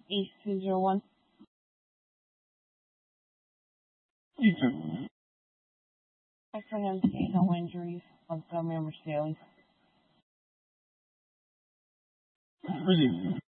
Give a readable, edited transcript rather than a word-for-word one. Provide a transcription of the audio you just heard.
East 201. Extra hesitate, no injuries on some members' dailies.